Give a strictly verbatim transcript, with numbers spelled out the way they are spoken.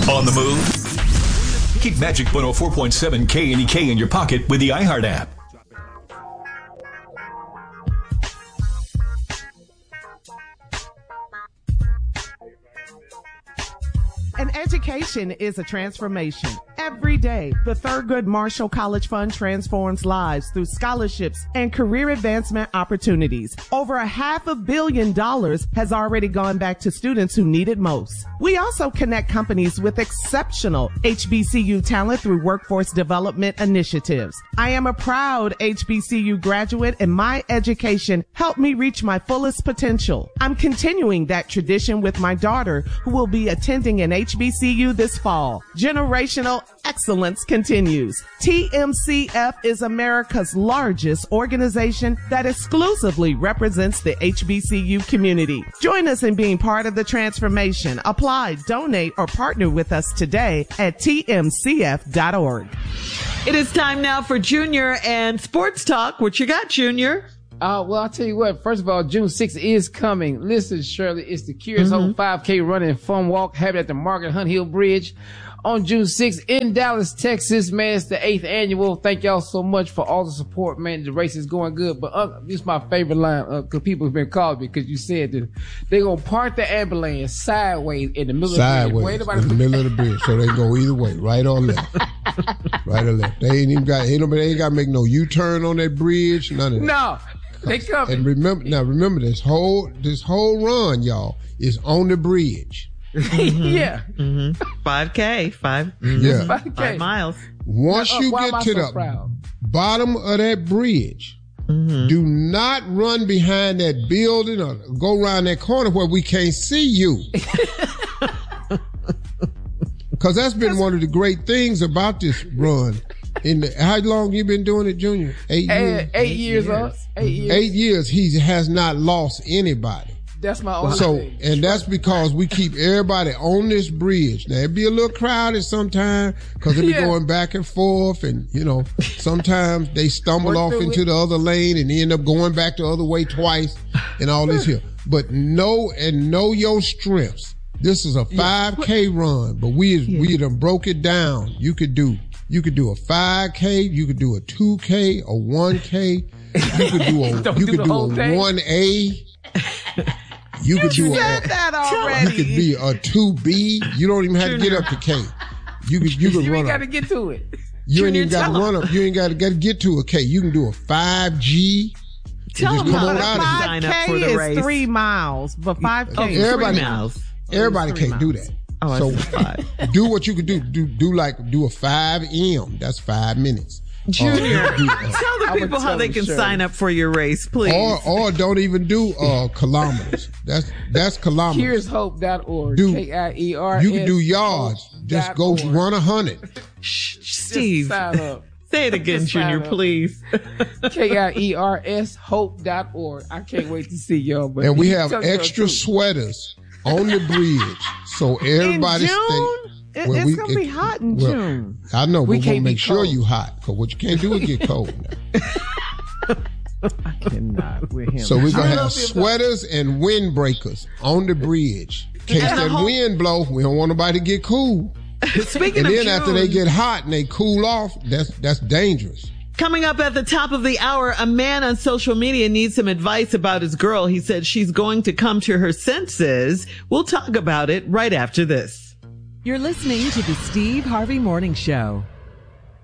On the move? Keep Magic one oh four point seven K N E K in your pocket with the iHeart app. An education is a transformation. Every day, the Thurgood Marshall College Fund transforms lives through scholarships and career advancement opportunities. Over a half a billion dollars has already gone back to students who need it most. We also connect companies with exceptional H B C U talent through workforce development initiatives. I am a proud H B C U graduate, and my education helped me reach my fullest potential. I'm continuing that tradition with my daughter, who will be attending an H B C U this fall. Generational excellence continues. T M C F is America's largest organization that exclusively represents the H B C U community. Join us in being part of the transformation. Apply, donate, or partner with us today at T M C F dot org. It is time now for Junior and Sports Talk. What you got, Junior? Uh, well, I'll tell you what. First of all, June sixth is coming. Listen, Shirley, it's the Curious mm-hmm. Hope five K Run and Fun Walk happening at the Margaret Hunt Hill Bridge on June sixth in Dallas, Texas. Man, it's the eighth annual. Thank y'all so much for all the support, man. The race is going good. But uh, this is my favorite line uh, because people have been calling me because you said that they're going to park the ambulance sideways in the middle sideways, of the bridge. in the middle of the bridge. So they go either way, right or left. Right or left. They ain't even got, ain't nobody ain't got to make no U-turn on that bridge, none of that. No. They coming. And remember, now remember this whole, this whole run, y'all, is on the bridge. Mm-hmm. Yeah. Mm-hmm. five K, five, yeah. five K. five miles. Once now, uh, you get get to so the proud? bottom of that bridge, mm-hmm. do not run behind that building or go around that corner where we can't see you. Because that's been one of the great things about this run. In the, how long you been doing it, Junior? Eight years. Eight, eight years, years. Eight years. Eight years. He has not lost anybody. That's my only So, thing. and that's because we keep everybody on this bridge. Now, it'd be a little crowded sometimes because they be yeah. going back and forth, and you know, sometimes they stumble Work off into it. the other lane and end up going back the other way twice, and all this here. But know and know your strengths. This is a five K run, but we yeah. we done broke it down. You could do. You could do a five K, you could do a two K, a one K, you could do a, you could do, do a one A, you could do said a, that already. You could be a two B, you don't even have to get up to K. You could, you could you run ain't up. got to get to it. You Junior, ain't even got to run up, you ain't got to get to a K. You can do a five G. Tell them how to sign up for the race. Three miles, but five K oh, is everybody, three miles. Everybody three can't miles. do that. Oh, so five. do what you could do. Do do like do a five M. That's five minutes. Junior, uh, do, uh, tell the people how they can sure. sign up for your race, please. Or or don't even do uh, kilometers. That's that's kilometers. Curious Hope dot org. Do, K I E R S you can do yards. Just go org. run a hundred. Shh, Steve. Sign up. Say it again, Just Junior, please. K I E R S hope dot org. I can't wait to see y'all. But and we have extra sweaters on the bridge, so everybody in June? stay. It, well, it's we, gonna it, be hot in well, June. I know, we we're gonna make sure you hot, because what you can't do is get cold now. I cannot with him. So we're gonna have sweaters and windbreakers on the bridge. In case that hope- wind blow, we don't want nobody to get cool. Speaking and of then June, after they get hot and they cool off, that's that's dangerous. Coming up at the top of the hour, a man on social media needs some advice about his girl. He said she's going to come to her senses. We'll talk about it right after this. You're listening to the Steve Harvey Morning Show.